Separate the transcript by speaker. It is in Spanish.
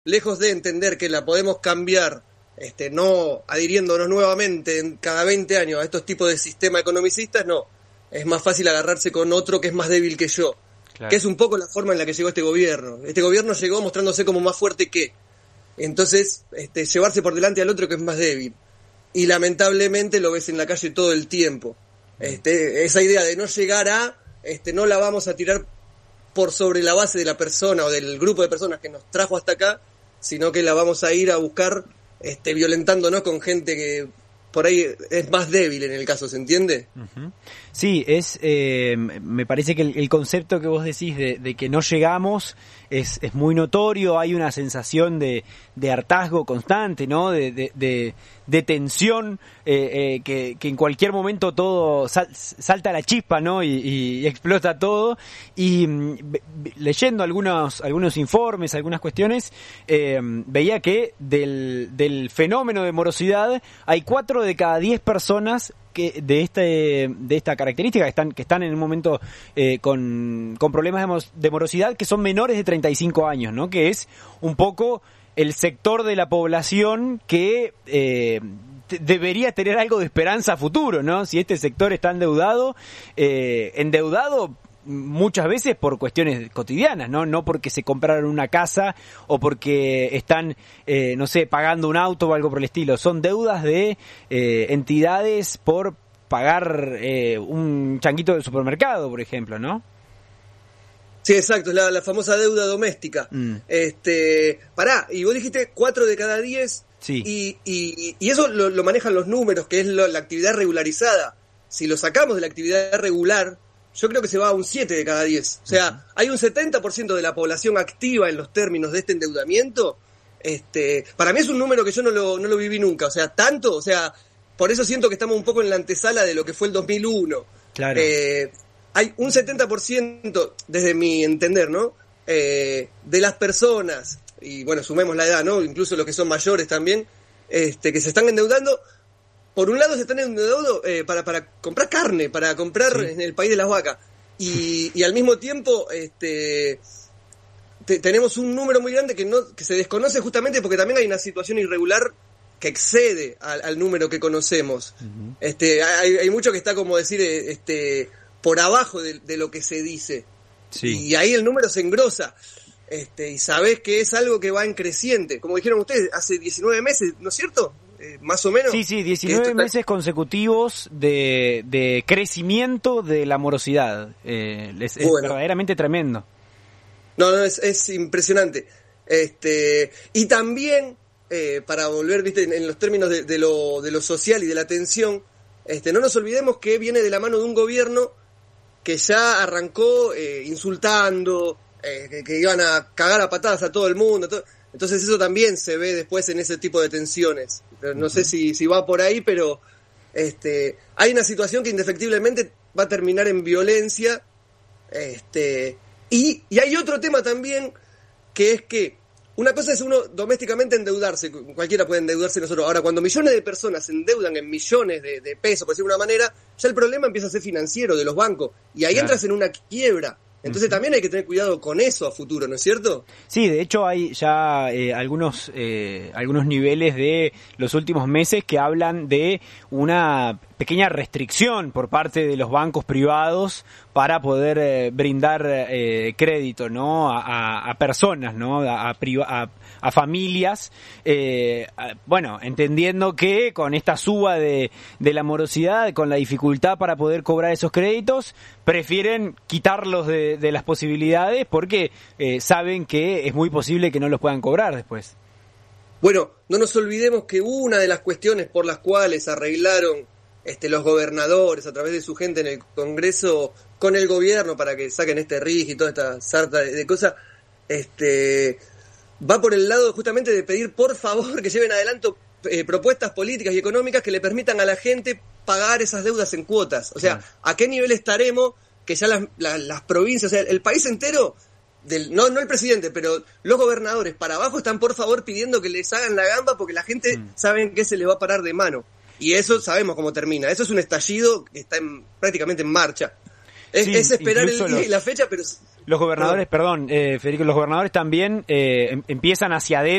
Speaker 1: lejos de entender que la podemos cambiar, no adhiriéndonos nuevamente cada 20 años a estos tipos de sistemas economicistas, no. Es más fácil agarrarse con otro que es más débil que yo. Claro. Que es un poco la forma en la que llegó este gobierno. Este gobierno llegó mostrándose como más fuerte que. Entonces, llevarse por delante al otro que es más débil. Y lamentablemente lo ves en la calle todo el tiempo. Esa idea de no llegar a, no la vamos a tirar por sobre la base de la persona o del grupo de personas que nos trajo hasta acá, sino que la vamos a ir a buscar violentándonos con gente que por ahí es más débil en el caso, ¿se entiende?
Speaker 2: Uh-huh. Sí, me parece que el concepto que vos decís de que no llegamos es muy notorio. Hay una sensación de hartazgo constante, ¿no? De tensión, que en cualquier momento todo salta la chispa, ¿no? Y explota todo. Y leyendo algunos informes, algunas cuestiones, veía que del fenómeno de morosidad hay 4 de cada 10 personas que de esta característica que están en un momento con problemas de morosidad, que son menores de 35 años, ¿no? Que es un poco el sector de la población que debería tener algo de esperanza a futuro, ¿no? Si este sector está endeudado muchas veces por cuestiones cotidianas, no porque se compraron una casa o porque están, pagando un auto o algo por el estilo. Son deudas de entidades por pagar un changuito del supermercado, por ejemplo, ¿no?
Speaker 1: Sí, exacto, es la famosa deuda doméstica. Y vos dijiste 4 de cada 10, sí. Y eso lo manejan los números, que es la actividad regularizada. Si lo sacamos de la actividad regular, yo creo que se va a un 7 de cada 10. O sea, hay un 70% de la población activa en los términos de este endeudamiento. Para mí es un número que yo no lo viví nunca. O sea, tanto, por eso siento que estamos un poco en la antesala de lo que fue el 2001. Claro. Hay un 70%, desde mi entender, ¿no? De las personas, y bueno, sumemos la edad, ¿no? Incluso los que son mayores también, que se están endeudando. Por un lado se están endeudando para comprar carne, para comprar en el país de las vacas. Y al mismo tiempo tenemos un número muy grande que se desconoce justamente porque también hay una situación irregular que excede al número que conocemos. Uh-huh. Hay mucho que está, como decir, por abajo de lo que se dice. Sí. Y ahí el número se engrosa. Y sabés que es algo que va en creciente. Como dijeron ustedes, hace 19 meses, ¿no es cierto? Más o menos. Sí, 19 meses consecutivos de crecimiento de la morosidad. Es verdaderamente tremendo. No, es impresionante. Y también, para volver, viste, en los términos de lo social y de la tensión, no nos olvidemos que viene de la mano de un gobierno que ya arrancó insultando, que iban a cagar a patadas a todo el mundo, entonces eso también se ve después en ese tipo de tensiones. No sé si va por ahí, pero hay una situación que indefectiblemente va a terminar en violencia, y hay otro tema también, que es que una cosa es uno domésticamente endeudarse, cualquiera puede endeudarse nosotros. Ahora, cuando millones de personas se endeudan en millones de pesos, por decirlo de una manera, ya el problema empieza a ser financiero de los bancos, y ahí entras en una quiebra. Entonces también hay que tener cuidado con eso a futuro, ¿no es cierto? Sí, de hecho hay ya algunos niveles de los últimos meses que hablan de una pequeña restricción por parte de los bancos privados para poder brindar crédito, ¿no? A personas, ¿no? A familias, entendiendo que con esta suba de la morosidad, con la dificultad para poder cobrar esos créditos, prefieren quitarlos de las posibilidades porque saben que es muy posible que no los puedan cobrar después. Bueno, no nos olvidemos que una de las cuestiones por las cuales arreglaron los gobernadores a través de su gente en el Congreso con el gobierno para que saquen este RIG y toda esta sarta de cosas, va por el lado justamente de pedir por favor que lleven adelante propuestas políticas y económicas que le permitan a la gente pagar esas deudas en cuotas. O sea, ¿a qué nivel estaremos que ya las provincias, o sea, el país entero, no el presidente, pero los gobernadores para abajo están por favor pidiendo que les hagan la gamba porque la gente sabe que se les va a parar de mano? Y eso sabemos cómo termina. Eso es un estallido que está prácticamente en marcha. Es esperar el día y la fecha, pero... Los gobernadores, Federico, los gobernadores también empiezan hacia adentro